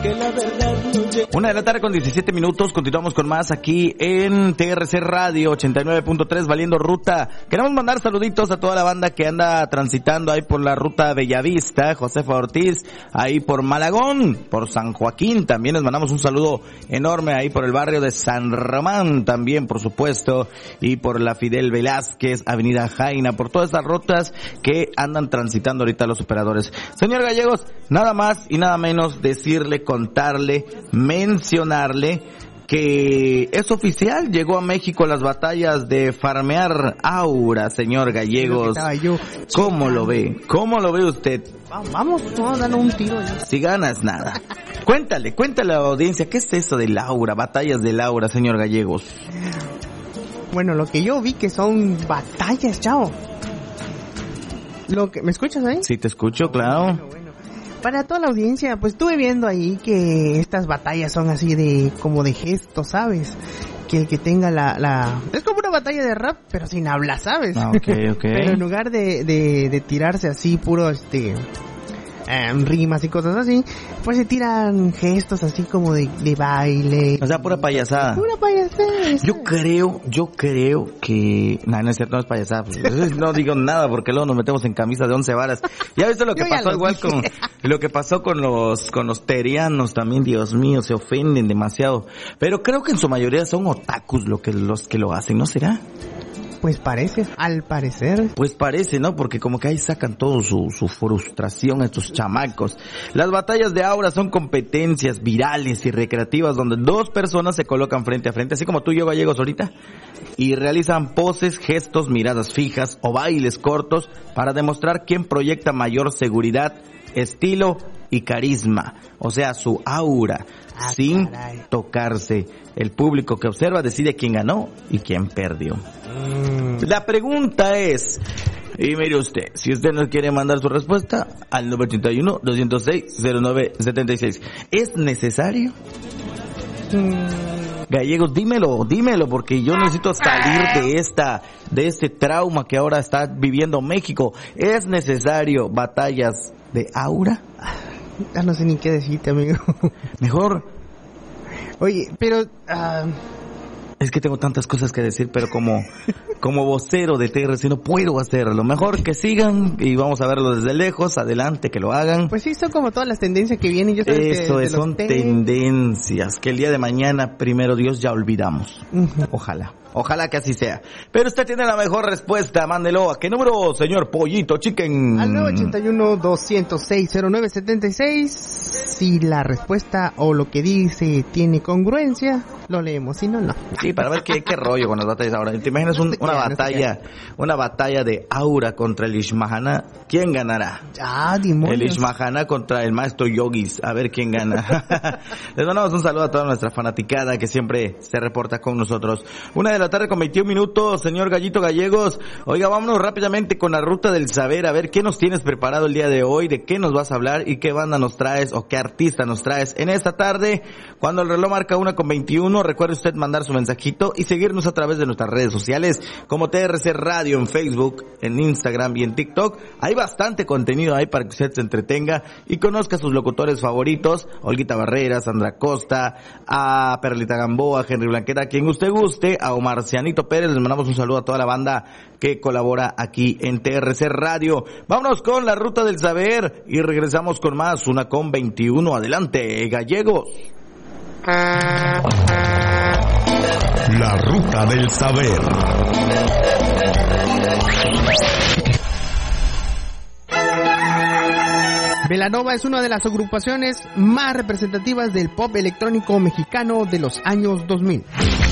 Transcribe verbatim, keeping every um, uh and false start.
que la verdad no llega. Una de la tarde con diecisiete minutos, continuamos con más aquí en T R C Radio ochenta y nueve punto tres, Valiendo Ruta. Queremos mandar saluditos a toda la banda que anda transitando ahí por la ruta Bellavista, Josefa Ortiz, ahí por Malagón, por San Joaquín, también les mandamos un saludo enorme ahí por el barrio de San Román, también por supuesto, y por la Fidel Velázquez, Avenida Jaina, por todas estas rutas que andan transitando ahorita los operadores. Señor Gallegos, nada más y nada menos decirle, contarle, mencionarle que es oficial, llegó a México las batallas de farmear Aura, señor Gallegos. Yo, ¿Cómo lo ve? ¿Cómo lo ve usted? Vamos, vamos a darle un tiro. Si ganas, nada. Cuéntale, cuéntale a la audiencia, ¿qué es eso de Aura, batallas de Aura, señor Gallegos? Bueno, lo que yo vi que son batallas, chao. Lo que, ¿me escuchas ahí? Sí, te escucho, claro. Bueno, bueno. Para toda la audiencia, pues estuve viendo ahí que estas batallas son así de, como de gestos, ¿sabes? Que el que tenga la, la, es como una batalla de rap, pero sin hablar, ¿sabes? Ah, okay, okay. Pero en lugar de, de, de tirarse así puro, este, eh, rimas y cosas así, pues se tiran gestos así como de, de baile. O sea, pura payasada. Pura payasada. Yo creo, yo creo que... No, no es cierto, no es payasada. Pues, no digo nada porque luego nos metemos en camisa de once varas. ¿Ya viste lo que pasó igual dije. con... Lo que pasó con los, con los terianos también, Dios mío, se ofenden demasiado. Pero creo que en su mayoría son otakus lo que, los que lo hacen, ¿no será? Pues parece, al parecer. Pues parece, ¿no? Porque como que ahí sacan todo su, su frustración a estos chamacos. Las batallas de Aura son competencias virales y recreativas donde dos personas se colocan frente a frente, así como tú y yo, Gallegos, ahorita, y realizan poses, gestos, miradas fijas o bailes cortos para demostrar quién proyecta mayor seguridad, estilo y carisma, o sea, su aura, ah, sin caray. tocarse. El público que observa decide quién ganó y quién perdió. Mm. La pregunta es, y mire usted, si usted nos quiere mandar su respuesta al nueve ochenta y uno, doscientos seis, cero nueve setenta y seis, ¿es necesario? Mm. Gallegos, dímelo, dímelo, porque yo necesito salir de esta, de este trauma que ahora está viviendo México. ¿Es necesario batallas de Aura? Ya no sé ni qué decirte, amigo. Mejor. Oye, pero... Uh... Es que tengo tantas cosas que decir, pero como como vocero de T R C no puedo hacerlo. Mejor que sigan y vamos a verlo desde lejos, adelante, que lo hagan. Pues sí, son como todas las tendencias que vienen. Yo Eso que, es, son te... tendencias que el día de mañana, primero Dios, ya olvidamos. Uh-huh. Ojalá. Ojalá que así sea. Pero usted tiene la mejor respuesta, mándelo. ¿A qué número, señor Pollito Chicken? Al nueve ochenta y uno, doscientos seis, cero nueve setenta y seis. Si la respuesta o lo que dice tiene congruencia, lo leemos. Si no, no. Sí, para ver qué, qué rollo con las batallas ahora. ¿Te imaginas un, una batalla, una batalla de Aura contra el Ishmahana? ¿Quién ganará? Ah, demonios. El Ishmahana contra el maestro Yogis. A ver quién gana. Les mandamos un saludo a toda nuestra fanaticada que siempre se reporta con nosotros. Una de la tarde con veintiún minutos, señor Gallito Gallegos. Oiga, vámonos rápidamente con la ruta del saber, a ver qué nos tienes preparado el día de hoy, de qué nos vas a hablar y qué banda nos traes o qué artista nos traes en esta tarde. Cuando el reloj marca una con veintiuno, recuerde usted mandar su mensajito y seguirnos a través de nuestras redes sociales como T R C Radio en Facebook, en Instagram y en TikTok. Hay bastante contenido ahí para que usted se entretenga y conozca a sus locutores favoritos, Olguita Barrera, Sandra Costa, a Perlita Gamboa, a Henry Blanqueta, a quien usted guste, a Omar Marcianito Pérez. Les mandamos un saludo a toda la banda que colabora aquí en T R C Radio. Vámonos con la ruta del saber y regresamos con más, una con veintiuno. Adelante, Gallegos. La ruta del saber. Belanova es una de las agrupaciones más representativas del pop electrónico mexicano de los años dos mil.